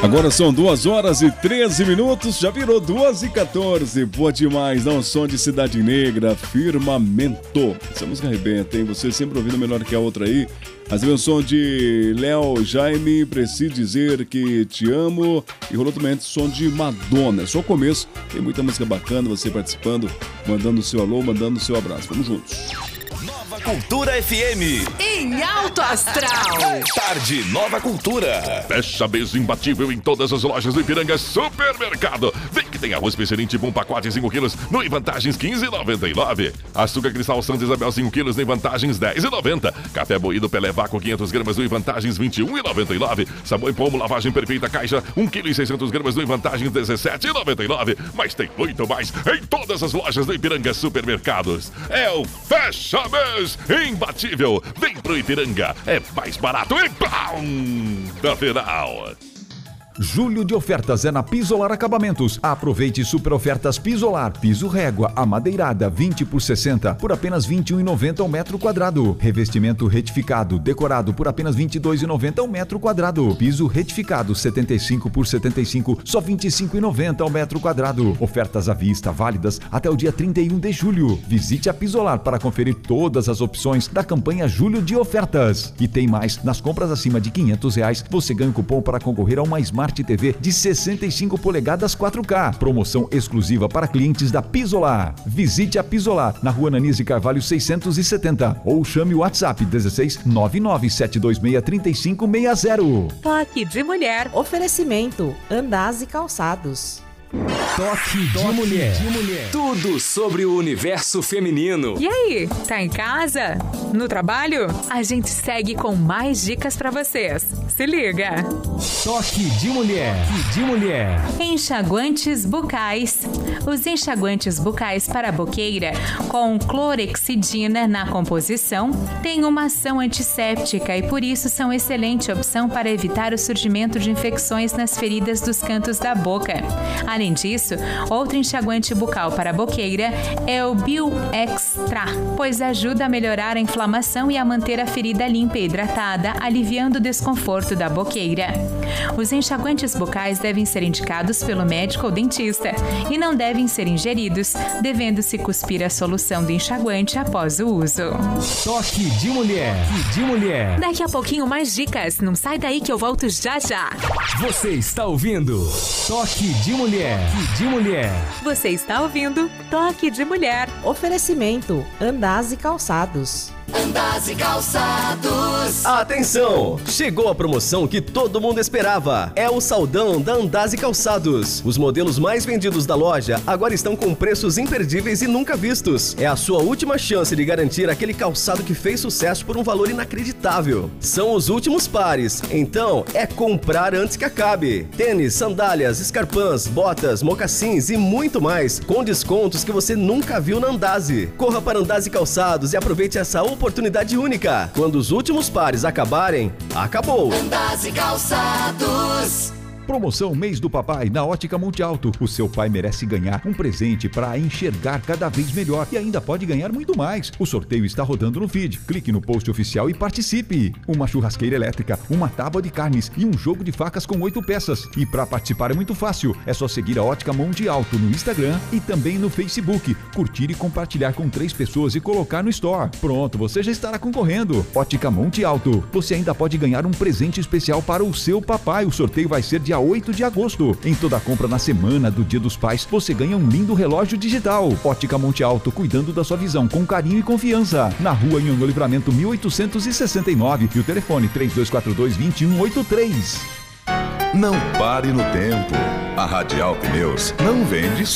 Agora são 2h13, já virou 2h14. Boa demais, dá um som de Cidade Negra, Firmamento. Essa música arrebenta, hein? Você sempre ouvindo melhor que a outra aí. Mas veio o som de Léo Jaime, Preciso Dizer Que Te Amo. E rolou também o som de Madonna. É só o começo, tem muita música bacana, você participando, mandando o seu alô, mandando o seu abraço. Vamos juntos. Nova Cultura FM. Em alto astral. Tarde Nova Cultura. Fecha mês imbatível em todas as lojas do Ipiranga Supermercado. Vem que tem arroz Peixeirinho tipo 1 pacote 5 quilos no Em Vantagens 15,99. Açúcar Cristal Santa Isabel 5 quilos no Em Vantagens 10,90. Café moído Pelé Vácuo 500 gramas no Em Vantagens 21,99. Sabão em Pomo Lavagem Perfeita Caixa 1 kg e 600 gramas no Em Vantagens 17,99. Mas tem muito mais em todas as lojas do Ipiranga Supermercados. É o Fecha Mês imbatível. Vem pro Ipiranga, é mais barato e pão da Feral. Julho de ofertas é na Pisolar Acabamentos. Aproveite super ofertas Pisolar, piso régua, amadeirada 20 por 60 por apenas R$ 21,90 ao metro quadrado. Revestimento retificado, decorado por apenas R$ 22,90 ao metro quadrado. Piso retificado 75 por 75, só R$ 25,90 ao metro quadrado. Ofertas à vista válidas até o dia 31 de julho. Visite a Pisolar para conferir todas as opções da campanha Julho de Ofertas. E tem mais, nas compras acima de R$ 500, você ganha um cupom para concorrer a uma Smart TV de 65 polegadas 4K. Promoção exclusiva para clientes da Pisolar. Visite a Pisolar na Rua Nanise Carvalho 670 ou chame o WhatsApp 16 99726 3560. Toque de mulher. Oferecimento Andaz e Calçados. Toque de mulher. Tudo sobre o universo feminino. E aí, tá em casa? No trabalho? A gente segue com mais dicas pra vocês. Se liga! Toque de mulher. Enxaguantes bucais. Os enxaguantes bucais para boqueira com clorexidina na composição têm uma ação antisséptica e por isso são excelente opção para evitar o surgimento de infecções nas feridas dos cantos da boca. Além disso, outro enxaguante bucal para boqueira é o Bioextra, pois ajuda a melhorar a inflamação e a manter a ferida limpa e hidratada, aliviando o desconforto da boqueira. Os enxaguantes bucais devem ser indicados pelo médico ou dentista e não devem ser ingeridos, devendo-se cuspir a solução do enxaguante após o uso. Toque de mulher. Daqui a pouquinho mais dicas, não sai daí que eu volto já já. Você está ouvindo Toque de mulher. Você está ouvindo Toque de Mulher. Oferecimento Andaz e Calçados. Andaz e Calçados. Atenção! Chegou a promoção que todo mundo esperava. É o Saldão da Andaz e Calçados. Os modelos mais vendidos da loja agora estão com preços imperdíveis e nunca vistos. É a sua última chance de garantir aquele calçado que fez sucesso por um valor inacreditável. São os últimos pares, então é comprar antes que acabe. Tênis, sandálias, escarpãs, botas, mocassins e muito mais, com descontos que você nunca viu na Andaz. Corra para Andaz e Calçados e aproveite essa oportunidade única. Quando os últimos pares acabarem, acabou. Andaz e Calçados. Promoção Mês do Papai na Ótica Monte Alto. O seu pai merece ganhar um presente para enxergar cada vez melhor e ainda pode ganhar muito mais. O sorteio está rodando no feed. Clique no post oficial e participe. Uma churrasqueira elétrica, uma tábua de carnes e um jogo de facas com 8 peças. E para participar é muito fácil. É só seguir a Ótica Monte Alto no Instagram e também no Facebook. Curtir e compartilhar com 3 pessoas e colocar no Store. Pronto, você já estará concorrendo. Ótica Monte Alto. Você ainda pode ganhar um presente especial para o seu papai. O sorteio vai ser dia 8 de agosto. Em toda compra na semana do Dia dos Pais, você ganha um lindo relógio digital. Ótica Monte Alto, cuidando da sua visão com carinho e confiança. Na rua Anhanguera Livramento 1869 e o telefone 3242-2183. Não pare no tempo. A Radial Pneus não vende